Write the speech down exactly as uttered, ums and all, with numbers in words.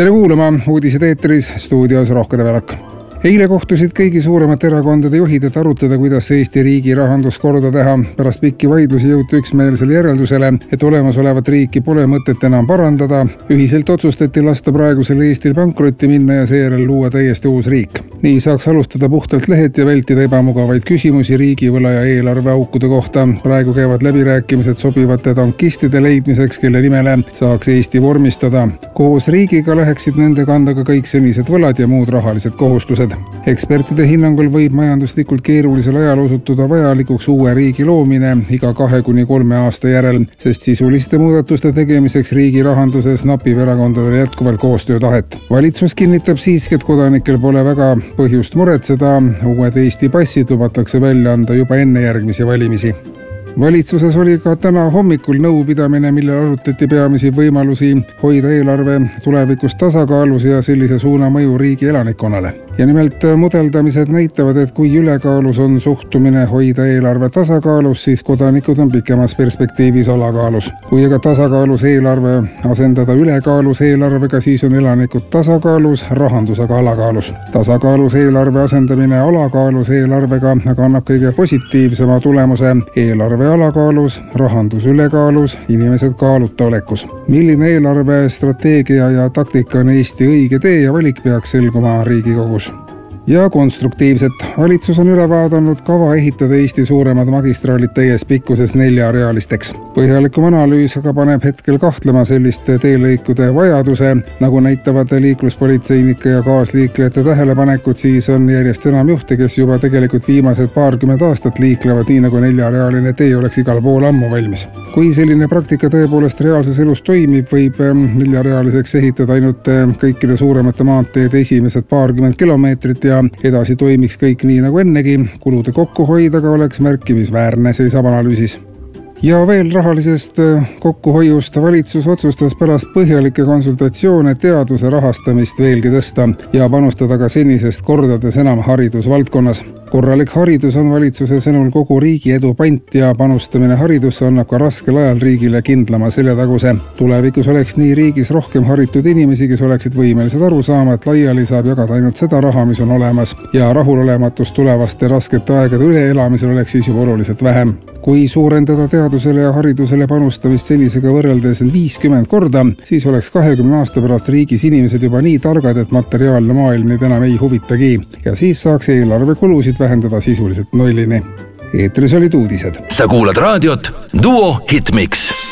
tere kuulama, uudised eetris, stuudios Rohke Develak. Eile kohtusid kõigi suuremate erakondade juhid, et arutada, kuidas Eesti riigi rahandus korda teha. Pärast pikki vaidlusi jõuti üksmeelsele järeldusele, et olemasolevat riiki pole mõtet enam parandada. Ühiselt otsustati lasta praegusel Eestil pankrotti minna ja seejärel luua täiesti uus riik. Nii saaks alustada puhtalt lehet ja vältida ebamugavaid küsimusi riigivõla ja eelarveaukude kohta. Praegu käivad läbirääkimised sobivate tankistide leidmiseks, kelle nimele saaks Eesti vormistada. Koos riigiga läheksid nende kanda ka kõik senised võlad ja muud rahalised kohustused. Ekspertide hinnangul võib majanduslikult keerulisel ajal osutuda vajalikuks uue riigi loomine iga kahe kuni kolme aasta järel, sest sisuliste muudatuste tegemiseks riigi rahanduses napib erakondadele jätkuvalt koostöötahet. Valitsus kinnitab siiski, et kodanikel pole väga põhjust muretseda. Uued Eesti passid lubatakse välja anda juba enne järgmisi valimisi. Valitsuses oli ka täna hommikul nõupidamine, millel arutati peamisi võimalusi hoida eelarve tulevikus tasakaalus ja sellise suuna mõju riigi elanikkonnale. Ja nimelt mudeldamised näitavad, et kui ülekaalus on suhtumine hoida eelarve tasakaalus, siis kodanikud on pikemas perspektiivis alakaalus. Kui aga tasakaalus eelarve asendada ülekaalus eelarvega, siis on elanikud tasakaalus, rahandus aga alakaalus. Tasakaalus eelarve asendamine alakaalus eelarvega aga annab kõige positiivsema tulemuse eelarve alakaalus, rahandus ülekaalus, inimesed kaaluta olekus. Milline eelarve strateegia ja taktika on Eesti õige tee ja valik peaks selguma Riigikogus. Ja konstruktiivset. Valitsus on üle vaadanud kava ehitada Eesti suuremad magistraalid täies pikkuses neljarealisteks. Põhjalikum analüüs aga paneb hetkel kahtlema selliste teelõikude vajaduse, nagu näitavad liikluspolitseinike ja kaasliiklejate tähelepanekud, siis on järjest enam juhte, kes juba tegelikult viimased paarkümmend aastat liiklevad nii, nagu neljarealine tee oleks igal pool ammu valmis. Kui selline praktika tõepoolest reaalses elus toimib, võib neljarealiseks ehitada ainult kõikide suuremate maanteede esimesed paarkümmend kilomeetrit ja edasi toimiks kõik nii nagu ennegi. Kulude kokkuhoid aga oleks märkimisväärne, seisab analüüsis. Ja veel rahalisest kokkuhoiust. Valitsus otsustas pärast põhjalikke konsultatsioone teaduse rahastamist veelgi tõsta ja panustada ka senisest kordades enam haridusvaldkonnas. Korralik haridus on valitsuse sõnul kogu riigi edu pant ja panustamine haridusse annab ka raskel ajal riigile kindlama seljataguse. Tulevikus oleks nii riigis rohkem haritud inimesi, kes oleksid võimelised aru saama, et laiali saab jagada ainult seda raha, mis on olemas, ja rahulolematus tulevaste raskete aegade üleelamisel oleks siis juba oluliselt vähem. Kui suurendada teadusele ja haridusele panustamist senisega võrreldes viiskümmend korda, siis oleks kahekümne aasta pärast riigis inimesed juba nii targad, et materiaalne maailm neid enam ei huvitagi. Ja siis saaks eelarve kulusid vähendada sisuliselt nullini. Eetris olid uudised. Sa kuulad raadiot Duo Hitmix.